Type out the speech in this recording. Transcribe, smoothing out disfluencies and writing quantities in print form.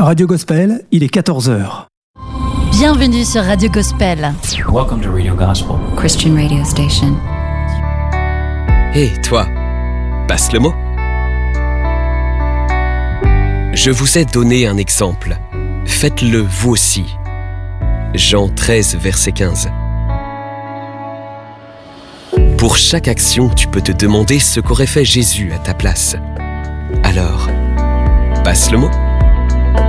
Radio Gospel, il est 14h. Bienvenue sur Radio Gospel. Welcome to Radio Gospel. Christian radio station. Hé, toi, passe le mot. Je vous ai donné un exemple. Faites-le vous aussi. Jean 13, verset 15. Pour chaque action, tu peux te demander ce qu'aurait fait Jésus à ta place. Alors, passe le mot.